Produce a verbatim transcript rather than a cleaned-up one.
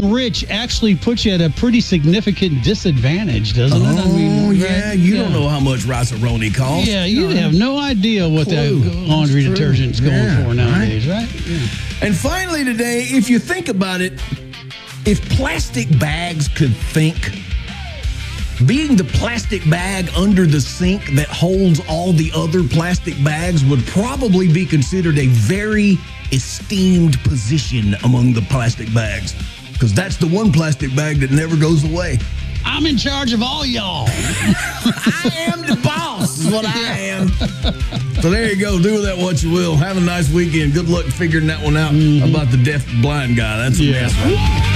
being rich actually puts you at a pretty significant disadvantage, doesn't oh, it? I mean, yeah. right? You yeah. don't know how much Rice-A-Roni costs. Yeah, you have no idea what Clue. that laundry That's true. detergent's going Yeah, for nowadays, right? right? Yeah. And finally today, if you think about it, if plastic bags could think, being the plastic bag under the sink that holds all the other plastic bags would probably be considered a very esteemed position among the plastic bags, because that's the one plastic bag that never goes away. I'm in charge of all y'all. I am the boss, is what I am. So there you go. Do with that what you will. Have a nice weekend. Good luck figuring that one out mm-hmm. about the deaf blind guy. That's a yeah. mess, right?